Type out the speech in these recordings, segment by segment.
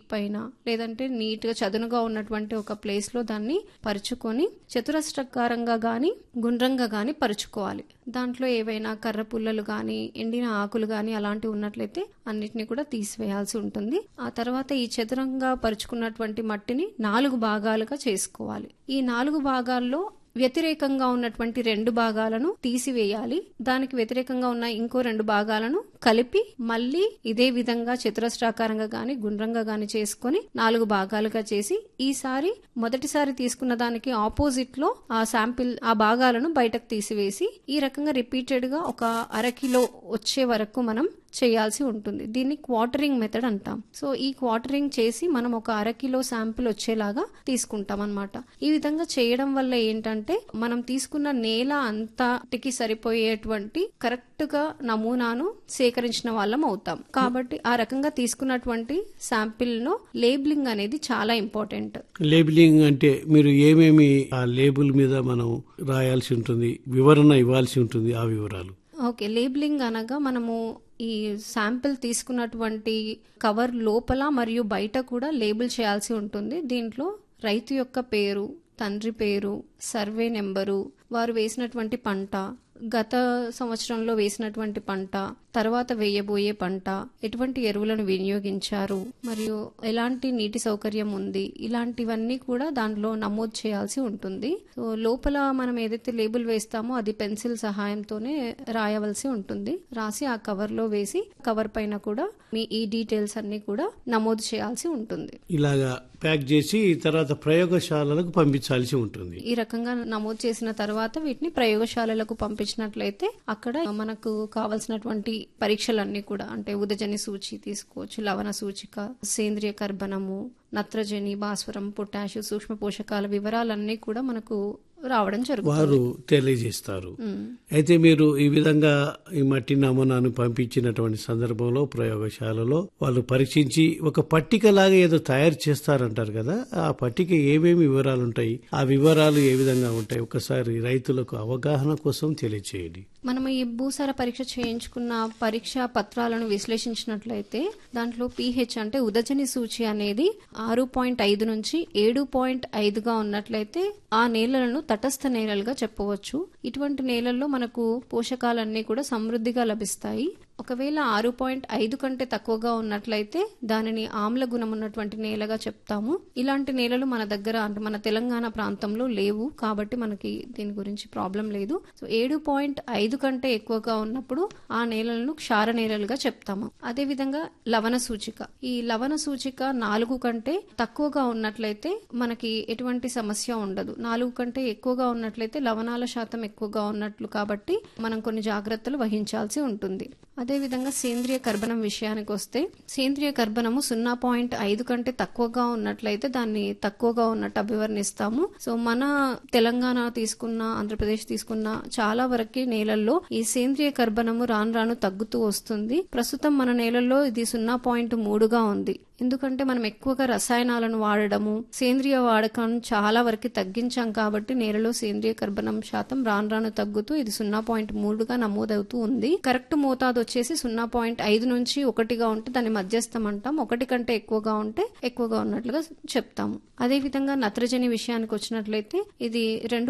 పైన లేదంటే నీట్గా చదునుగా ఉన్నటువంటి ఒక ప్లేస్లో దాన్ని పరుచుకొని చతురస్రాకారంగా కానీ గుండ్రంగా కానీ పరుచుకోవాలి. దాంట్లో ఏవైనా కర్ర పుల్లలు కానీ ఎండిన ఆకులు కానీ అలాంటివి ఉన్నట్లయితే అన్నిటిని కూడా తీసివేయాల్సి ఉంటుంది. ఆ తర్వాత ఈ చతురంగా పరుచుకున్నటువంటి మట్టిని 4 భాగాలుగా చేసుకోవాలి. ఈ 4 భాగాల్లో వ్యతిరేకంగా ఉన్నటువంటి 2 భాగాలను తీసివేయాలి. దానికి వ్యతిరేకంగా ఉన్న ఇంకో 2 భాగాలను కలిపి మళ్ళీ ఇదే విధంగా చతురస్రాకారంగా గాని గుండ్రంగా గాని చేసుకొని 4 భాగాలుగా చేసి ఈసారి మొదటిసారి తీసుకున్న దానికి ఆపోజిట్ లో ఆ శాంపిల్ ఆ భాగాలను బయటకు తీసివేసి ఈ రకంగా రిపీటెడ్ గా ఒక అరకిలో వచ్చే వరకు మనం చేయాల్సి ఉంటుంది. దీన్ని క్వార్టరింగ్ మెథడ్ అంటాం. సో ఈ క్వార్టరింగ్ చేసి మనం ఒక అరకిలో శాంపిల్ వచ్చేలాగా తీసుకుంటాం అన్నమాట. ఈ విధంగా చేయడం వల్ల ఏంటంటే మనం తీసుకున్న నేల అంతటికి సరిపోయేటువంటి కరెక్ట్ గా నమూనాను సేకరించిన వాళ్ళం అవుతాం. కాబట్టి ఆ రకంగా తీసుకున్నటువంటి శాంపిల్ లో లేబులింగ్ అనేది చాలా ఇంపార్టెంట్. లేబులింగ్ అంటే మీరు ఏమేమి ఆ లేబుల్ మీద మనం రాయాల్సి ఉంటుంది, వివరణ ఇవ్వాల్సి ఉంటుంది, ఆ వివరాలు. ఓకే, లేబులింగ్ అనగా మనము ఈ శాంపిల్ తీసుకున్నటువంటి కవర్ లోపల మరియు బయట కూడా లేబుల్ చేయాల్సి ఉంటుంది. దీంట్లో రైతు యొక్క పేరు, తండ్రి పేరు, సర్వే నెంబరు, వారు వేసినటువంటి పంట, గత సంవత్సరంలో వేసినటువంటి పంట, తర్వాత వేయబోయే పంట, ఎటువంటి ఎరువులను వినియోగించారు, మరియు ఎలాంటి నీటి సౌకర్యం ఉంది, ఇలాంటివన్నీ కూడా దాంట్లో నమోదు చేయాల్సి ఉంటుంది. సో లోపల మనం ఏదైతే లేబుల్ వేస్తామో అది పెన్సిల్ సహాయంతోనే రాయవలసి ఉంటుంది. రాసి ఆ కవర్ లో వేసి కవర్ పైన కూడా మీ ఈ డీటెయిల్స్ అన్ని కూడా నమోదు చేయాల్సి ఉంటుంది. ఇలాగా ప్యాక్ చేసి తర్వాత ప్రయోగశాలలకు పంపించాల్సి ఉంటుంది. ఈ రకంగా నమోదు చేసిన తర్వాత వీటిని ప్రయోగశాలలకు పంపించినట్లయితే అక్కడ మనకు కావలసినటువంటి పరీక్షలన్నీ కూడా అంటే ఉదజని సూచి తీసుకోవచ్చు, లవణ సూచిక, సేంద్రియ కర్బనము, నత్రజని, భాస్వరం, పొటాషు, సూక్ష్మ పోషకాల వివరాలన్నీ కూడా మనకు రావడం జరుగుతుంది. వారు తెలియజేస్తారు. అయితే మీరు ఈ విధంగా ఈ మట్టి నమూనాను పంపించినటువంటి సందర్భంలో ప్రయోగశాలలో వాళ్ళు పరీక్షించి ఒక పట్టిక లాగా ఏదో తయారు చేస్తారంటారు కదా, ఆ పట్టిక ఏమేమి వివరాలు ఉంటాయి, ఆ వివరాలు ఏ విధంగా ఉంటాయి, ఒకసారి రైతులకు అవగాహన కోసం తెలియచేయండి. మనం ఈ భూసార పరీక్ష చేయించుకున్న పరీక్షా పత్రాలను విశ్లేషించినట్లయితే దాంట్లో pH అంటే ఉదజని సూచి అనేది 6.5 నుంచి 7.5గా ఉన్నట్లయితే ఆ నేలలను తటస్థ నేలలుగా చెప్పవచ్చు. ఇటువంటి నేలల్లో మనకు పోషకాలన్నీ కూడా సమృద్ధిగా లభిస్తాయి. ఒకవేళ 6.5 కంటే తక్కువగా ఉన్నట్లయితే దానిని ఆమ్ల గుణం ఉన్నటువంటి నేలగా చెప్తాము. ఇలాంటి నేలలు మన దగ్గర అంటే మన తెలంగాణ ప్రాంతంలో లేవు కాబట్టి మనకి దీని గురించి ప్రాబ్లం లేదు. సో 7.5 కంటే ఎక్కువగా ఉన్నప్పుడు ఆ నేలలను క్షార నేలలుగా చెప్తాము. అదే విధంగా లవణ సూచిక, ఈ లవణ సూచిక 4 కంటే తక్కువగా ఉన్నట్లయితే మనకి ఎటువంటి సమస్య ఉండదు. 4 కంటే ఎక్కువగా ఉన్నట్లయితే లవణాల శాతం ఎక్కువగా ఉన్నట్లు కాబట్టి మనం కొన్ని జాగ్రత్తలు వహించాల్సి ఉంటుంది. అదేవిధంగా సేంద్రియ కర్బనం విషయానికి వస్తే సేంద్రియ కర్బనము 0.5 కంటే తక్కువగా ఉన్నట్లయితే దాన్ని తక్కువగా ఉన్నట్టు అభివర్ణిస్తాము. సో మన తెలంగాణ తీసుకున్న, ఆంధ్రప్రదేశ్ తీసుకున్న చాలా వరకు నేలల్లో ఈ సేంద్రియ కర్బనము రాను రాను తగ్గుతూ వస్తుంది. ప్రస్తుతం మన నేలల్లో ఇది 0.3గా ఉంది. ఎందుకంటే మనం ఎక్కువగా రసాయనాలను వాడడము, సేంద్రియ వాడకం చాలా వరకు తగ్గించాం కాబట్టి నేలలో సేంద్రియ కర్బనం శాతం రాను రాను తగ్గుతూ ఇది 0.3గా నమోదవుతూ ఉంది. కరెక్ట్ మోతాదు వచ్చేసి 0.5 నుంచి 1గా ఉంటే దాన్ని మధ్యస్థం అంటాం. 1 కంటే ఎక్కువగా ఉంటే ఎక్కువగా ఉన్నట్లుగా చెప్తాము. అదేవిధంగా నత్రజని విషయానికి వచ్చినట్లయితే ఇది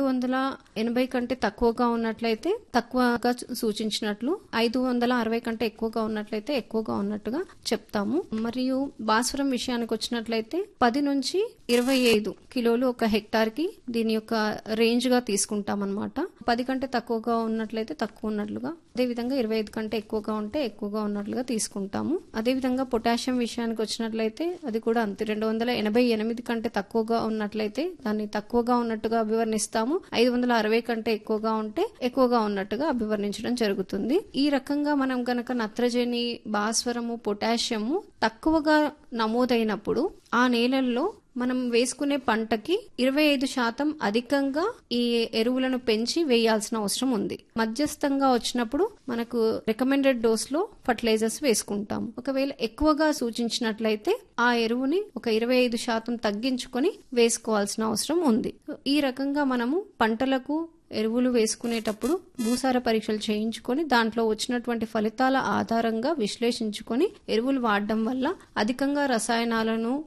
280 కంటే తక్కువగా ఉన్నట్లయితే తక్కువగా సూచించినట్లు, 560 కంటే ఎక్కువగా ఉన్నట్లయితే ఎక్కువగా ఉన్నట్టుగా చెప్తాము. మరియు భాస్వరం విషయానికి వచ్చినట్లయితే 10 నుంచి 25 కిలోలు ఒక హెక్టార్ కి దీని యొక్క రేంజ్ గా తీసుకుంటాం అన్నమాట. 10 కంటే తక్కువగా ఉన్నట్లయితే తక్కువ ఉన్నట్లుగా, అదేవిధంగా 25 కంటే ఎక్కువగా ఉంటే ఎక్కువగా ఉన్నట్లుగా తీసుకుంటాము. అదేవిధంగా పొటాషియం విషయానికి వచ్చినట్లయితే అది కూడా అంతే. 288 కంటే తక్కువగా ఉన్నట్లయితే దాన్ని తక్కువగా ఉన్నట్టుగా అభివర్ణిస్తాము. 560 కంటే ఎక్కువగా ఉంటే ఎక్కువగా ఉన్నట్టుగా అభివర్ణించడం జరుగుతుంది. ఈ రకంగా మనం గనక నత్రజని, భాస్వరము, పొటాషియము తక్కువగా నమోదైనప్పుడు ఆ నేలల్లో మనం వేసుకునే పంటకి 25% అధికంగా ఈ ఎరువులను పెంచి వేయాల్సిన అవసరం ఉంది. మధ్యస్థంగా వచ్చినప్పుడు మనకు రికమెండెడ్ డోస్ లో ఫర్టిలైజర్స్ వేసుకుంటాము. ఒకవేళ ఎక్కువగా సూచించినట్లయితే ఆ ఎరువుని ఒక 25% తగ్గించుకొని వేసుకోవాల్సిన అవసరం ఉంది. ఈ రకంగా మనము పంటలకు ఎరువులు వేసుకునేటప్పుడు భూసార పరీక్షలు చేయించుకొని దాంట్లో వచ్చినటువంటి ఫలితాల ఆధారంగా విశ్లేషించుకొని ఎరువులు వాడడం వల్ల అధికంగా రసాయనాలను